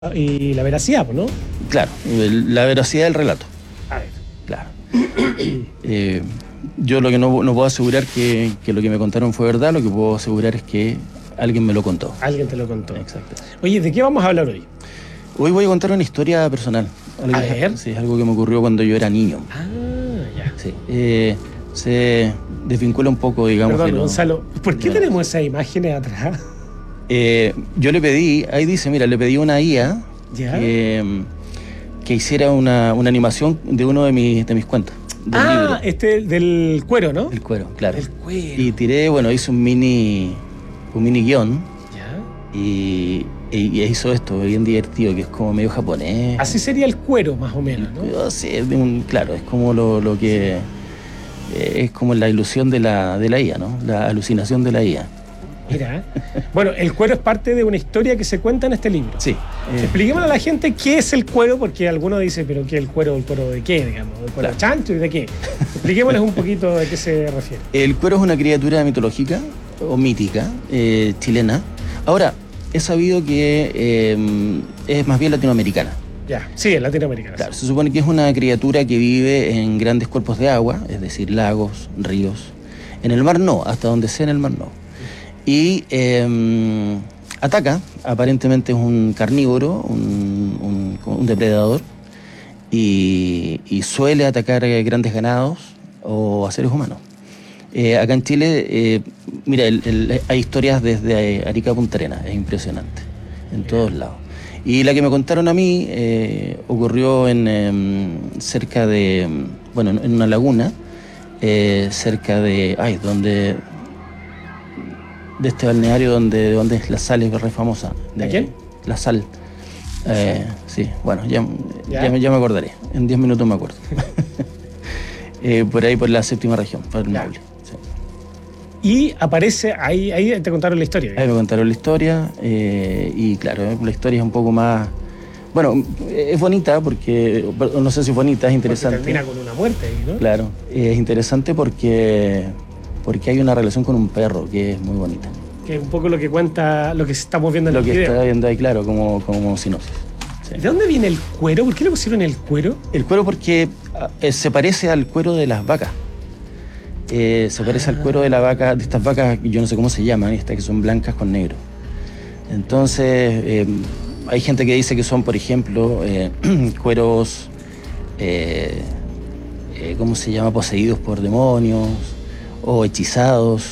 y la veracidad, ¿no? Claro, la veracidad del relato. A ver. Claro. Yo lo que no puedo asegurar que lo que me contaron fue verdad, lo que puedo asegurar es que alguien me lo contó. Alguien te lo contó. Exacto. Oye, ¿de qué vamos a hablar hoy? Hoy voy a contar una historia personal. A ver. Sí, algo que me ocurrió cuando yo era niño. Ah, ya. Sí. Se desvincula un poco, digamos. Perdón, Gonzalo, ¿por qué ya. tenemos esas imágenes atrás? Yo le pedí, ahí dice, mira, le pedí a una IA ¿Ya? que hiciera una animación de uno de mis cuentos. Del libro. Este del cuero, ¿no? El cuero, claro. El cuero. Y tiré, hice un mini guión ¿Ya? y hizo esto bien divertido, que es como medio japonés. Así sería el cuero, más o menos, ¿no? Sí, claro, es como lo que... es como la ilusión de la IA, ¿no? La alucinación de la IA. Mira. Bueno, el cuero es parte de una historia que se cuenta en este libro. Sí. Expliquémosle a la gente qué es el cuero, porque algunos dicen, pero ¿qué es el cuero de qué, digamos? ¿El cuero Claro. chancho y de qué? Expliquémosles un poquito de qué se refiere. El cuero es una criatura mitológica o mítica, chilena. Ahora, he sabido que es más bien latinoamericana. Ya, sí, en Latinoamérica. Claro, se supone que es una criatura que vive en grandes cuerpos de agua, es decir, lagos, ríos. En el mar no, hasta donde sea en el mar no. Y ataca, aparentemente es un carnívoro, un depredador, y suele atacar grandes ganados o a seres humanos. Acá en Chile, mira, hay historias desde Arica a Punta Arenas, es impresionante, en todos lados. Y la que me contaron a mí ocurrió cerca de, en una laguna, cerca de, de este balneario donde es la sal es re famosa. ¿De quién? La sal. Sí, bueno, ya me acordaré. En 10 minutos me acuerdo. Por ahí, por la séptima región, por el Ya. Maule. Sí. Y aparece, ahí te contaron la historia. Ahí me contaron la historia y claro, la historia es un poco más... Bueno, es bonita porque, no sé si es bonita, es interesante. Porque termina con una muerte ahí, ¿no? Claro, es interesante porque hay una relación con un perro que es muy bonita. Que es un poco lo que cuenta, lo que estamos viendo en Lo el que video. está viendo ahí, claro, como sinosis. Sí. ¿De dónde viene el cuero? ¿Por qué le pusieron el cuero? El cuero porque se parece al cuero de las vacas. Se parece al cuero de la vaca, de estas vacas, yo no sé cómo se llaman, estas que son blancas con negro. Entonces, hay gente que dice que son, por ejemplo, cueros, ¿cómo se llama? Poseídos por demonios o hechizados,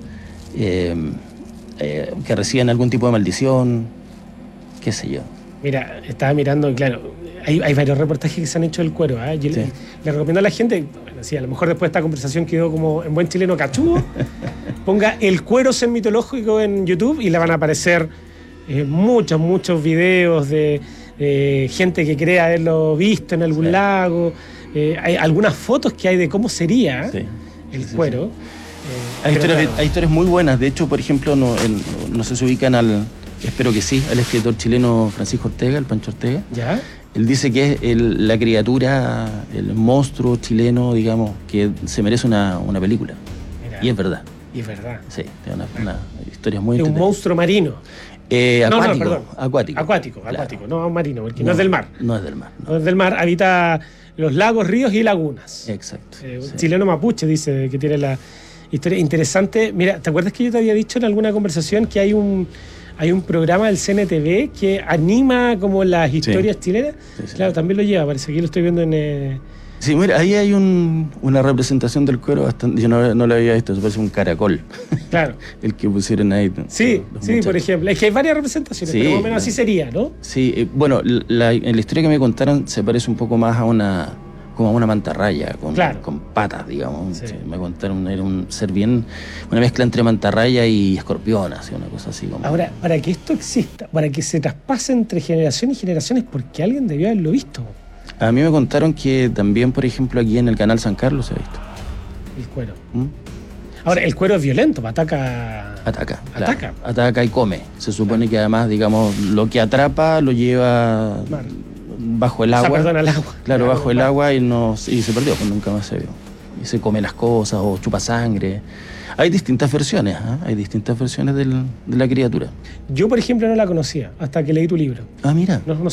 que reciben algún tipo de maldición, qué sé yo. Mira, estaba mirando, y claro, hay varios reportajes que se han hecho del cuero. Yo Sí. le recomiendo a la gente, bueno, sí, a lo mejor después de esta conversación quedó como en buen chileno cachudo, ponga el cuero ser mitológico en YouTube y le van a aparecer muchos videos de gente que cree haberlo visto en algún Sí. lago. Hay algunas fotos que hay de cómo sería Sí. el Sí, cuero. Hay Pero historias, claro, hay historias muy buenas. De hecho, por ejemplo, no sé si ubican espero que sí, al escritor chileno Francisco Ortega, el Pancho Ortega. ¿ya? Él dice que es la criatura, el monstruo chileno, digamos, que se merece una película. Mira, Y es verdad. y es verdad. Sí, es una historia muy Es un entretenida. monstruo marino. Acuático, perdón. acuático. Claro. Acuático, no marino, porque no es del mar. No es del mar. No. No es del mar, habita los lagos, ríos y lagunas. Exacto. Un Sí. chileno mapuche dice que tiene la historia interesante. Mira, ¿te acuerdas que yo te había dicho en alguna conversación que hay un programa del CNTV que anima como las historias chilenas? Sí, sí. Claro, también lo lleva, parece que lo estoy viendo en... Sí, mira, ahí hay una representación del cuero bastante. Yo no lo había visto, se parece un caracol. Claro. El que pusieron ahí. Sí, los sí, muchachos. por ejemplo. Es que hay varias representaciones, Sí, pero más o menos claro. así sería, ¿no? Sí, en la historia que me contaron se parece un poco más como a una mantarraya, Claro. con patas, digamos. Sí. Sí, me contaron, era un ser bien, una mezcla entre mantarraya y escorpión, así, una cosa así como... Ahora, para que esto exista, para que se traspase entre generaciones y generaciones, porque alguien debió haberlo visto, A mí me contaron que también, por ejemplo, aquí en el canal San Carlos se ha visto. el cuero. ¿Mm? Ahora, el cuero es violento, ataca... Ataca. Ataca. Claro. Ataca y come. Se supone que además, digamos, lo que atrapa lo lleva Mar. bajo el O sea, agua. perdón, al agua. Claro, bajo el mar. agua y se perdió, pues nunca más se vio. se come las cosas o chupa sangre. Hay distintas versiones, hay distintas versiones de la criatura. Yo, por ejemplo, no la conocía hasta que leí tu libro. Ah, mira. No